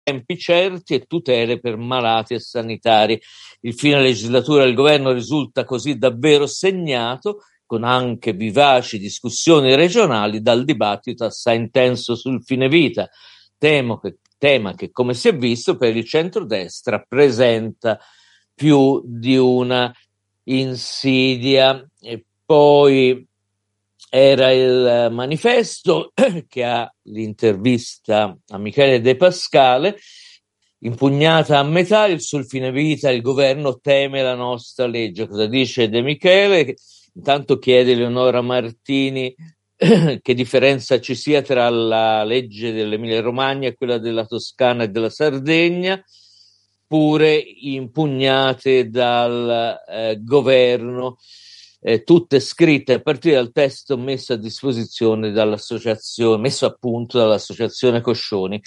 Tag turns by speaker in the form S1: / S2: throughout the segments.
S1: tempi certi e tutele per malati e sanitari. Il fine legislatura del governo risulta così davvero segnato, con anche vivaci discussioni regionali, dal dibattito assai intenso sul fine vita, tema che, come si è visto, per il centrodestra presenta più di una insidia. E poi era il Manifesto che ha l'intervista a Michele De Pascale, impugnata a metà sul fine vita, il governo teme la nostra legge. Cosa dice De Michele? Intanto chiede Eleonora Martini che differenza ci sia tra la legge dell'Emilia Romagna e quella della Toscana e della Sardegna, pure impugnate dal governo, tutte scritte a partire dal testo messo a disposizione messo a punto dall'associazione Coscioni.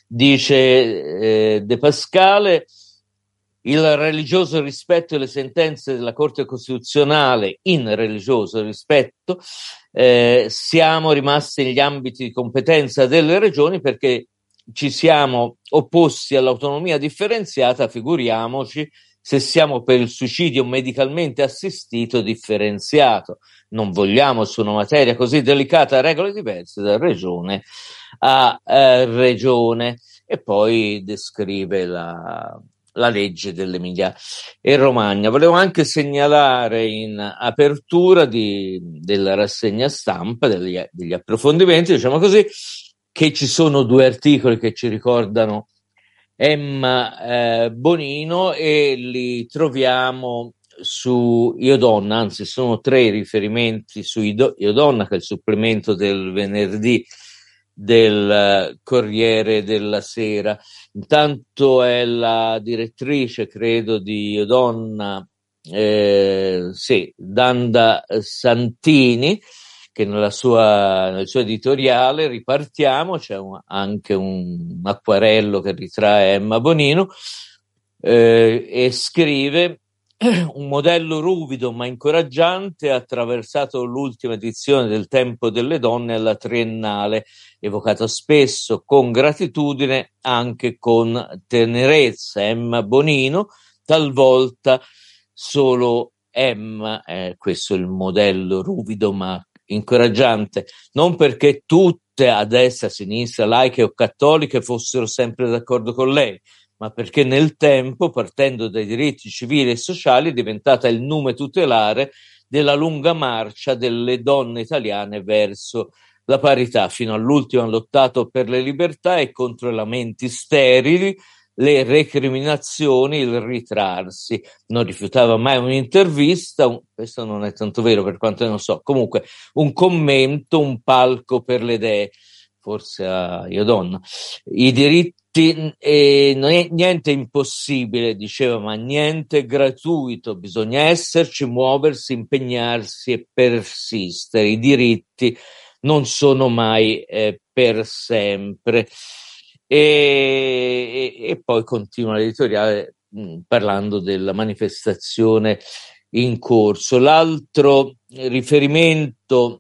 S1: Dice De Pascale: il religioso rispetto delle sentenze della Corte Costituzionale, in religioso rispetto, siamo rimasti negli ambiti di competenza delle regioni, perché ci siamo opposti all'autonomia differenziata, figuriamoci se siamo per il suicidio medicalmente assistito differenziato. Non vogliamo, su una materia così delicata, regole diverse da regione a regione. E poi descrive la legge dell'Emilia e Romagna. Volevo anche segnalare in apertura della rassegna stampa, degli approfondimenti, diciamo così, che ci sono due articoli che ci ricordano Emma Bonino, e li troviamo su Io Donna, anzi sono 3 riferimenti su Io Donna, che è il supplemento del venerdì del Corriere della Sera. Intanto è la direttrice, credo, di Io Donna, Danda Santini, che nel suo editoriale Ripartiamo c'è anche un acquarello che ritrae Emma Bonino, e scrive: un modello ruvido ma incoraggiante ha attraversato l'ultima edizione del Tempo delle Donne alla Triennale, evocato spesso con gratitudine, anche con tenerezza. Emma Bonino, talvolta solo Emma, questo è il modello ruvido ma incoraggiante, non perché tutte a destra, a sinistra, laiche o cattoliche fossero sempre d'accordo con lei, ma perché nel tempo, partendo dai diritti civili e sociali, è diventata il nume tutelare della lunga marcia delle donne italiane verso la parità. Fino all'ultimo ha lottato per le libertà e contro i lamenti sterili, le recriminazioni, il ritrarsi. Non rifiutava mai un'intervista, questo non è tanto vero per quanto ne so, comunque un commento, un palco per le idee, forse a Io Donna. I diritti, non è niente impossibile, diceva, ma niente gratuito, bisogna esserci, muoversi, impegnarsi e persistere. I diritti non sono mai per sempre. E poi continua l'editoriale parlando della manifestazione in corso. L'altro riferimento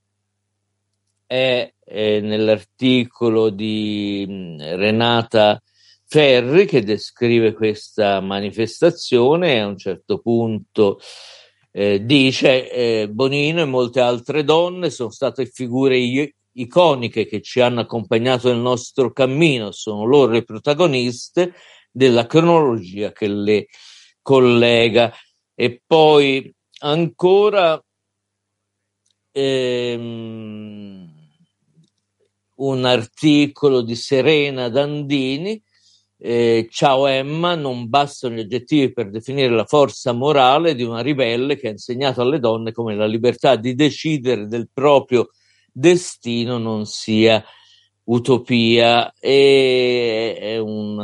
S1: è nell'articolo di Renata Ferri, che descrive questa manifestazione, e a un certo punto dice: Bonino e molte altre donne sono state figure iconiche che ci hanno accompagnato nel nostro cammino, sono loro le protagoniste della cronologia che le collega. E poi ancora un articolo di Serena Dandini: ciao Emma, non bastano gli aggettivi per definire la forza morale di una ribelle che ha insegnato alle donne come la libertà di decidere del proprio destino non sia utopia. È un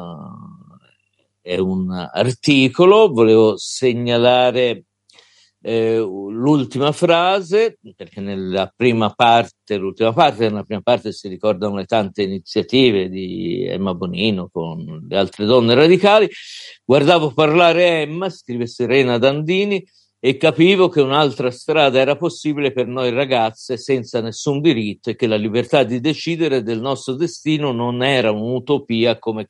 S1: articolo. Volevo segnalare l'ultima frase, perché nella prima parte si ricordano le tante iniziative di Emma Bonino con le altre donne radicali. Guardavo parlare Emma, scrive Serena Dandini, e capivo che un'altra strada era possibile per noi ragazze senza nessun diritto e che la libertà di decidere del nostro destino non era un'utopia come